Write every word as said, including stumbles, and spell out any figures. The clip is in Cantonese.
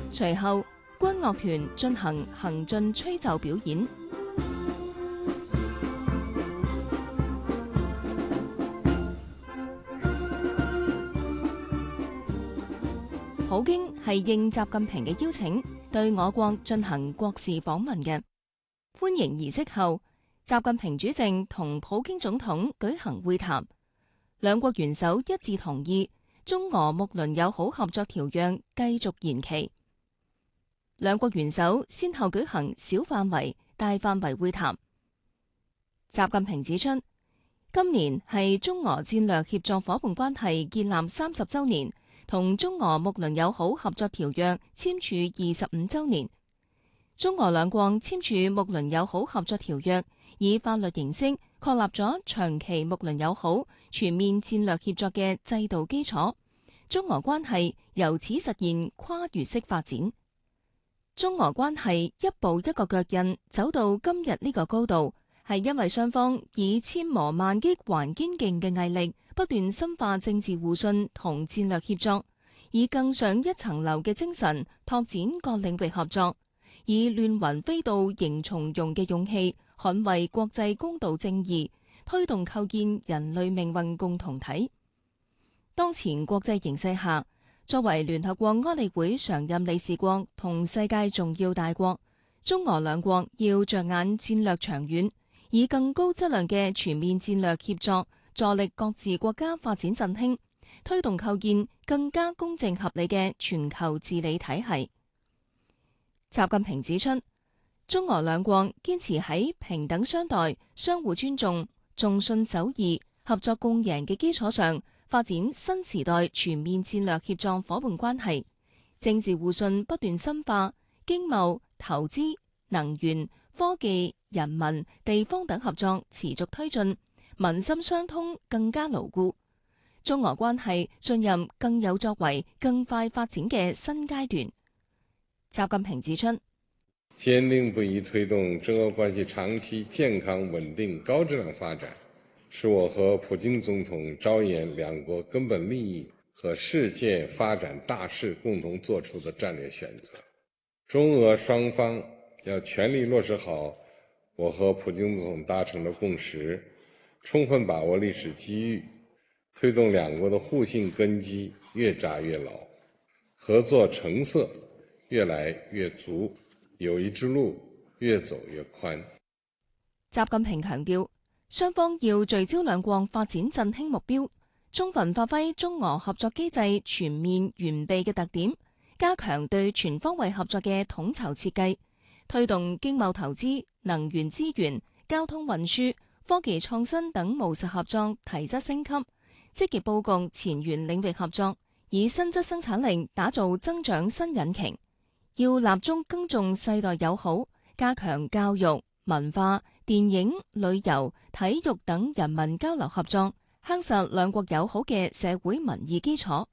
隨後，軍樂團進行行進吹奏表演。普京係應習近平嘅邀請，對我國進行國事訪問嘅。歡迎儀式後，習近平主席同普京總統舉行會談，兩國元首一致同意中俄睦鄰友好合作條約繼續延期。兩國元首先後舉行小範圍、大範圍會談。習近平指出，今年係中俄戰略協作夥伴關係建立三十週年，同中俄睦鄰友好合作條約簽署二十五週年。中俄兩國簽署睦鄰友好合作條約，以法律形式確立咗長期睦鄰友好、全面戰略協作嘅制度基礎。中俄關係由此實現跨越式發展。中俄關係一步一個腳印走到今日呢個高度，係因為雙方以千磨萬擊還堅勁嘅毅力，不斷深化政治互信同戰略協作，以更上一層樓嘅精神拓展各領域合作，以亂雲飛到迎從容嘅勇氣，捍衛國際公道正義，推動構建人類命運共同體。當前國際形勢下，作為聯合國安理會常任理事國同世界重要大國，中俄兩國要着眼戰略長遠，以更高質量嘅全面戰略協作，助力各自國家發展振興，推動構建更加公正合理嘅全球治理體系。習近平指出，中俄兩國堅持喺平等相待、相互尊重、重信守義、合作共贏嘅基礎上，發展新時代全面戰略協作夥伴關係，政治互信不斷深化，經貿、投資、能源、科技、人民、地方等合作持續推進，民心相通更加牢固。中俄關係進入更有作為、更快發展嘅新階段。習近平指出， 堅定不移推動中俄關係長期健康穩定高質量發展，是我和普京總統着眼兩國根本利益和世界發展大勢共同作出的戰略選擇。中俄雙方要全力落實好我和普京總統達成的共識，充分把握歷史機遇，推動兩國的互信根基越紮越牢，合作成色越來越足，友誼之路越走越寬。 習近平強調，雙方要聚焦兩國發展振興目標，充分發揮中俄合作機制全面完備嘅特點，加強對全方位合作嘅統籌設計，推動經貿投資、能源資源、交通運輸、科技創新等務實合作提質升級，積極佈局前沿領域合作，以新質生產力打造增長新引擎。要立足更重世代友好，加強教育、文化、電影、旅遊、體育等人民交流合作，夯實兩國友好嘅社會民意基礎。